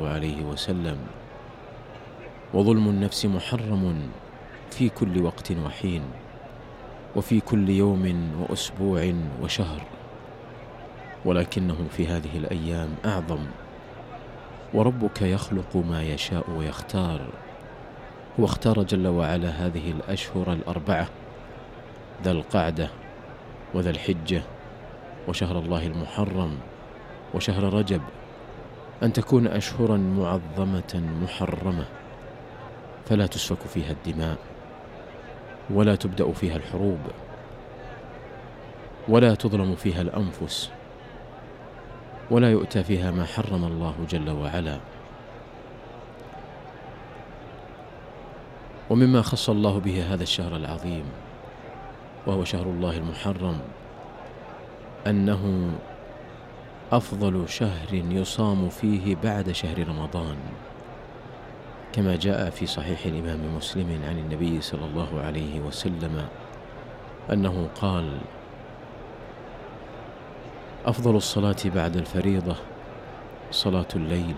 عليه وسلم: وظلم النفس محرم في كل وقت وحين، وفي كل يوم وأسبوع وشهر، ولكنه في هذه الأيام أعظم. وربك يخلق ما يشاء ويختار. هو اختار جل وعلا هذه الأشهر الأربعة: ذا القعدة وذا الحجة وشهر الله المحرم وشهر رجب، أن تكون أشهرا معظمة محرمة، فلا تسفك فيها الدماء، ولا تبدأ فيها الحروب، ولا تظلم فيها الأنفس، ولا يؤتى فيها ما حرم الله جل وعلا. ومما خص الله به هذا الشهر العظيم وهو شهر الله المحرم أنه أفضل شهر يصام فيه بعد شهر رمضان، كما جاء في صحيح الإمام مسلم عن النبي صلى الله عليه وسلم أنه قال: أفضل الصلاة بعد الفريضة صلاة الليل،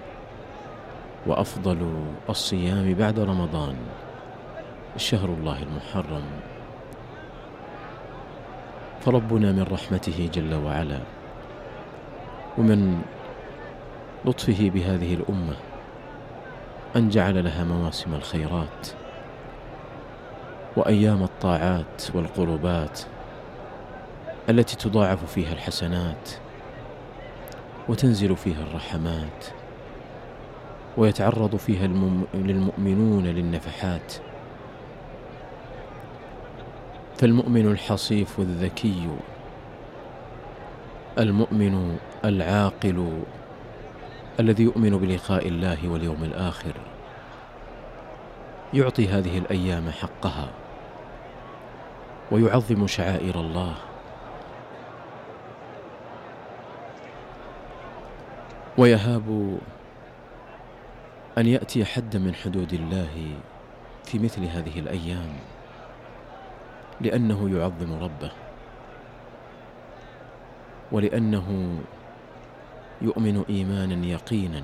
وأفضل الصيام بعد رمضان شهر الله المحرم. فربنا من رحمته جل وعلا ومن لطفه بهذه الأمة أن جعل لها مواسم الخيرات وأيام الطاعات والقربات التي تضاعف فيها الحسنات وتنزل فيها الرحمات ويتعرض فيها للمؤمنون للنفحات. فالمؤمن الحصيف الذكي، المؤمن العاقل الذي يؤمن بلقاء الله واليوم الآخر يعطي هذه الأيام حقها ويعظم شعائر الله، ويهاب أن يأتي حد من حدود الله في مثل هذه الأيام، لأنه يعظم ربه، ولأنه يؤمن إيمانا يقينا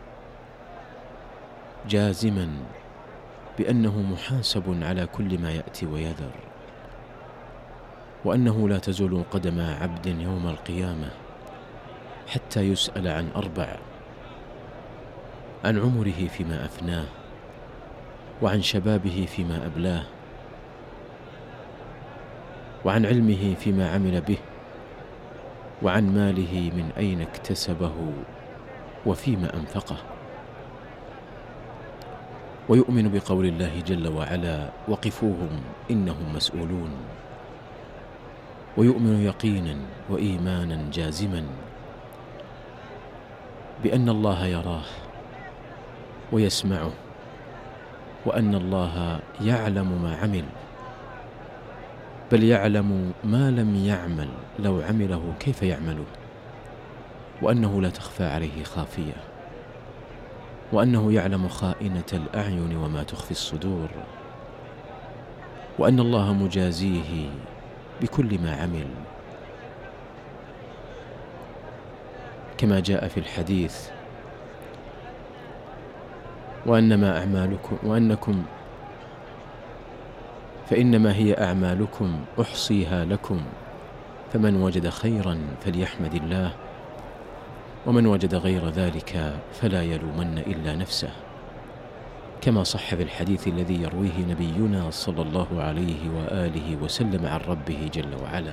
جازما بأنه محاسب على كل ما يأتي ويذر، وأنه لا تزول قدم عبد يوم القيامة حتى يسأل عن 4: عن عمره فيما أفناه، وعن شبابه فيما أبلاه، وعن علمه فيما عمل به، وعن ماله من أين اكتسبه وفيما أنفقه. ويؤمن بقول الله جل وعلا: وقفوهم إنهم مسؤولون. ويؤمن يقينا وإيمانا جازما بأن الله يراه ويسمعه، وأن الله يعلم ما عمل، بل يعلم ما لم يعمل لو عمله كيف يعمله، وأنه لا تخفى عليه خافية، وأنه يعلم خائنة الأعين وما تخفي الصدور، وأن الله مجازيه بكل ما عمل، كما جاء في الحديث: وأنما أعمالكم فإنما هي أعمالكم أحصيها لكم، فمن وجد خيرا فليحمد الله، ومن وجد غير ذلك فلا يلومن إلا نفسه، كما صح في الحديث الذي يرويه نبينا صلى الله عليه وآله وسلم عن ربه جل وعلا.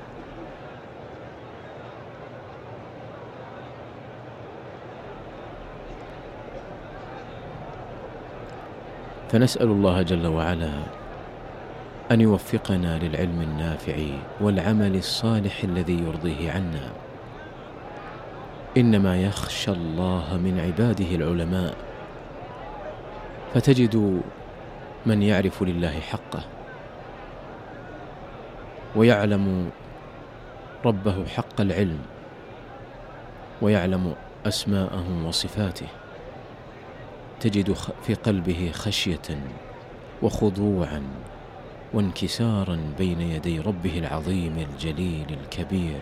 فنسأل الله جل وعلا أن يوفقنا للعلم النافع والعمل الصالح الذي يرضيه عنا. إنما يخشى الله من عباده العلماء، فتجد من يعرف لله حقه ويعلم ربه حق العلم ويعلم أسماءه وصفاته، تجد في قلبه خشية وخضوعا وانكسارا بين يدي ربه العظيم الجليل الكبير.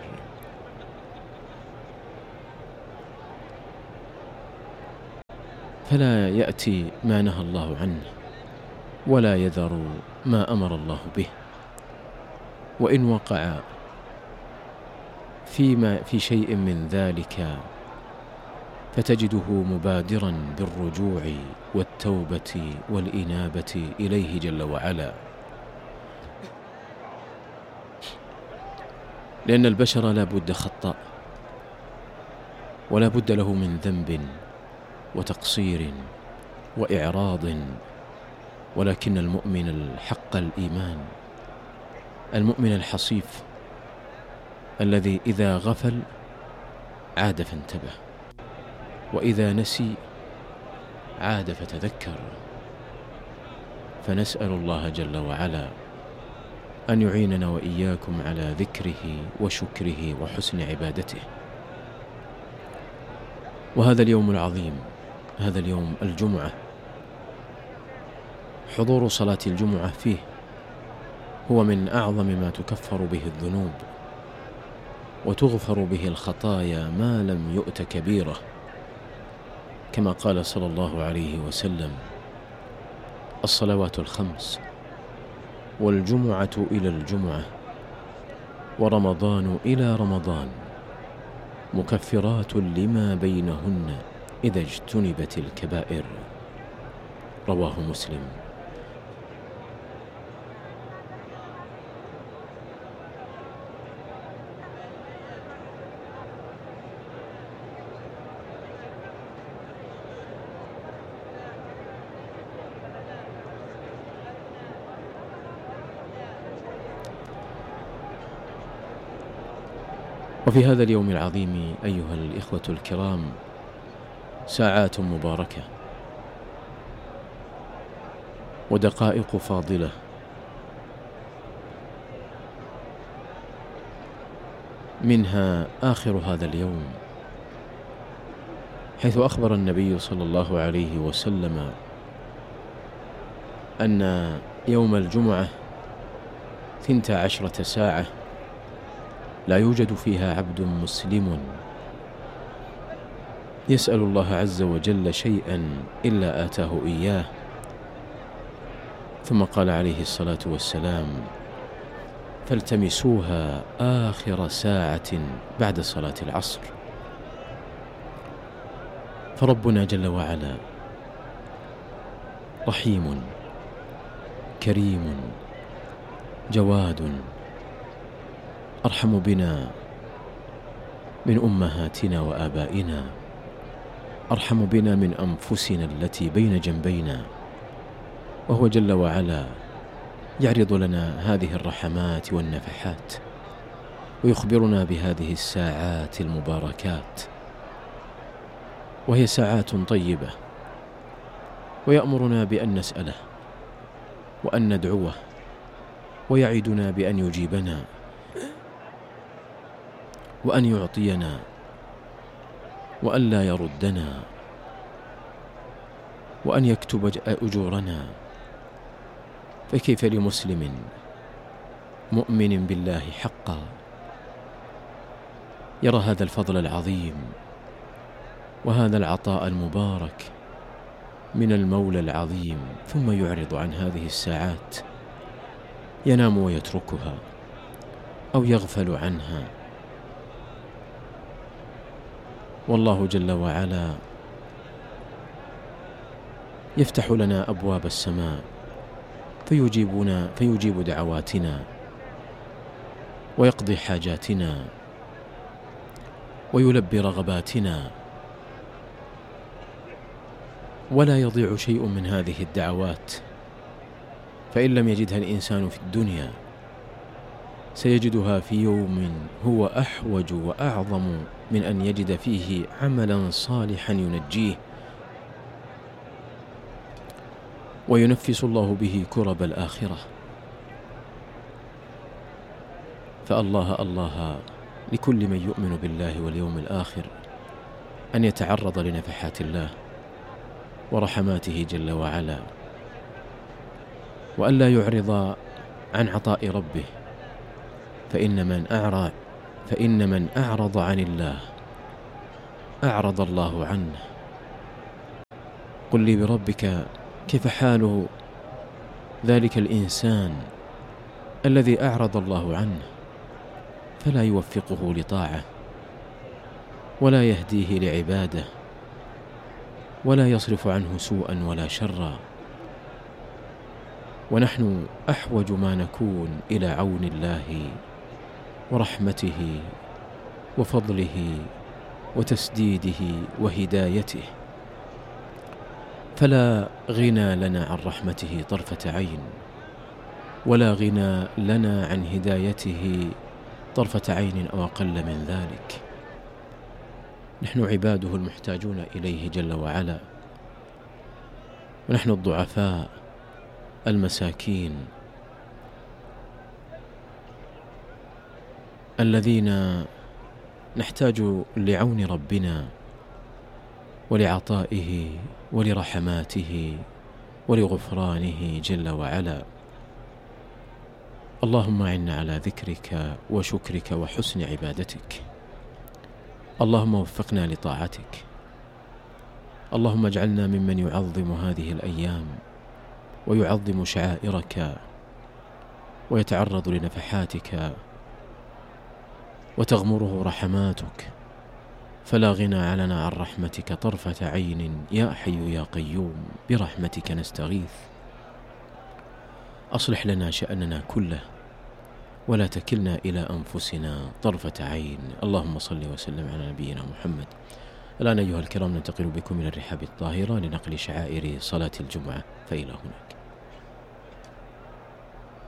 فلا يأتي ما نهى الله عنه ولا يذر ما أمر الله به، وإن وقع في شيء من ذلك فتجده مبادرا بالرجوع والتوبة والإنابة إليه جل وعلا، لأن البشر لا بد خطاء ولا بد له من ذنب وتقصير وإعراض، ولكن المؤمن الحق الإيمان، المؤمن الحصيف الذي إذا غفل عاد فانتبه، وإذا نسي عاد فتذكر. فنسأل الله جل وعلا أن يعيننا وإياكم على ذكره وشكره وحسن عبادته. وهذا اليوم العظيم، هذا اليوم الجمعة، حضور صلاة الجمعة فيه هو من أعظم ما تكفر به الذنوب وتغفر به الخطايا ما لم يؤت كبيرة، كما قال صلى الله عليه وسلم: الصلوات الخمس والجمعة إلى الجمعة ورمضان إلى رمضان مكفرات لما بينهن إذا اجتنبت الكبائر. رواه مسلم. وفي هذا اليوم العظيم أيها الإخوة الكرام ساعات مباركة ودقائق فاضلة منها آخر هذا اليوم، حيث أخبر النبي صلى الله عليه وسلم أن يوم الجمعة 12 ساعة لا يوجد فيها عبد مسلم يسأل الله عز وجل شيئا إلا آتاه إياه. ثم قال عليه الصلاة والسلام: فالتمسوها آخر ساعة بعد صلاة العصر. فربنا جل وعلا رحيم كريم جواد، أرحم بنا من أمهاتنا وآبائنا، أرحم بنا من أنفسنا التي بين جنبينا، وهو جل وعلا يعرض لنا هذه الرحمات والنفحات ويخبرنا بهذه الساعات المباركات، وهي ساعات طيبة، ويأمرنا بأن نسأله وأن ندعوه، ويعدنا بأن يجيبنا وأن يعطينا وأن لا يردنا وأن يكتب أجورنا. فكيف لمسلم مؤمن بالله حقا يرى هذا الفضل العظيم وهذا العطاء المبارك من المولى العظيم ثم يعرض عن هذه الساعات، ينام ويتركها أو يغفل عنها؟ والله جل وعلا يفتح لنا أبواب السماء فيجيب دعواتنا ويقضي حاجاتنا ويلبي رغباتنا، ولا يضيع شيء من هذه الدعوات، فإن لم يجدها الإنسان في الدنيا سيجدها في يوم هو أحوج وأعظم من أن يجد فيه عملا صالحا ينجيه وينفس الله به كرب الآخرة. فالله الله لكل من يؤمن بالله واليوم الآخر أن يتعرض لنفحات الله ورحماته جل وعلا، وأن لا يعرض عن عطاء ربه، فإن من أعرض عن الله أعرض الله عنه، قل لي بربك كيف حال ذلك الإنسان الذي أعرض الله عنه فلا يوفقه لطاعة ولا يهديه لعباده ولا يصرف عنه سوءا ولا شرا، ونحن أحوج ما نكون إلى عون الله ورحمته وفضله وتسديده وهدايته، فلا غنى لنا عن رحمته طرفة عين، ولا غنى لنا عن هدايته طرفة عين أو أقل من ذلك. نحن عباده المحتاجون إليه جل وعلا، ونحن الضعفاء المساكين الذين نحتاج لعون ربنا ولعطائه ولرحماته ولغفرانه جل وعلا. اللهم أعنا على ذكرك وشكرك وحسن عبادتك. اللهم وفقنا لطاعتك. اللهم اجعلنا ممن يعظم هذه الأيام ويعظم شعائرك ويتعرض لنفحاتك وتغمره رحماتك، فلا غنى لنا عن رحمتك طرفة عين يا حي يا قيوم، برحمتك نستغيث. أصلح لنا شأننا كله ولا تكلنا إلى أنفسنا طرفة عين. اللهم صل وسلم على نبينا محمد. الآن أيها الكرام ننتقل بكم إلى الرحاب الطاهرة لنقل شعائر صلاة الجمعة، فإلى هناك.